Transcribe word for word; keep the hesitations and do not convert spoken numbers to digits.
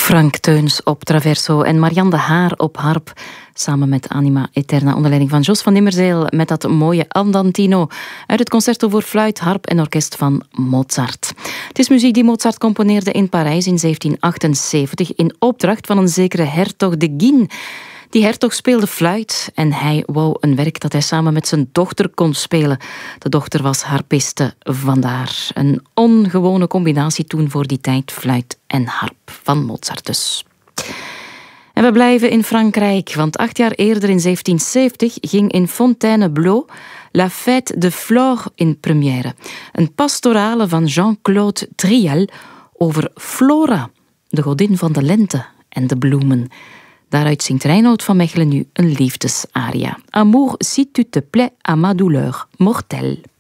Frank Teuns op traverso en Marianne de Haar op harp. Samen met Anima Eterna onder leiding van Jos van Nimmerzeel met dat mooie Andantino uit het Concerto voor fluit, harp en orkest van Mozart. Het is muziek die Mozart componeerde in Parijs in zeventien achtenzeventig in opdracht van een zekere hertog de Guine. Die hertog speelde fluit en hij wou een werk dat hij samen met zijn dochter kon spelen. De dochter was harpiste, vandaar een ongewone combinatie toen voor die tijd, fluit en harp van Mozart dus. En we blijven in Frankrijk, want acht jaar eerder in zeventien zeventig ging in Fontainebleau La Fête de Flore in première. Een pastorale van Jean-Claude Triel over Flora, de godin van de lente en de bloemen. Daaruit zingt Reinoud van Mechelen nu een liefdesaria. Amour, si tu te plais à ma douleur mortelle.